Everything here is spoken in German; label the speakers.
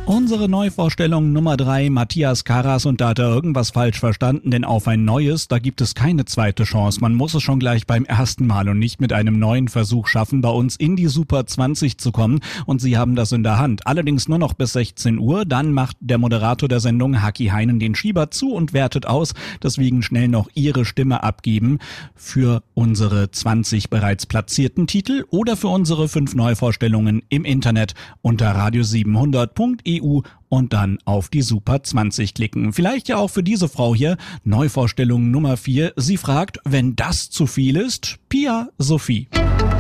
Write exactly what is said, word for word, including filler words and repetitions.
Speaker 1: Unsere Neuvorstellung Nummer drei, Matthias Karas, und da hat er irgendwas falsch verstanden, denn auf ein neues, da gibt es keine zweite Chance. Man muss es schon gleich beim ersten Mal und nicht mit einem neuen Versuch schaffen, bei uns in die Super zwanzig zu kommen, und Sie haben das in der Hand. Allerdings nur noch bis sechzehn Uhr, dann macht der Moderator der Sendung, Haki Heinen, den Schieber zu und wertet aus. Deswegen schnell noch Ihre Stimme abgeben für unsere zwanzig bereits platzierten Titel oder für unsere fünf Neuvorstellungen im Internet unter radio siebenhundert punkt e u und dann auf die Super zwanzig klicken. Vielleicht ja auch für diese Frau hier, Neuvorstellung Nummer vier. Sie fragt, wenn das zu viel ist, Pia Sophie.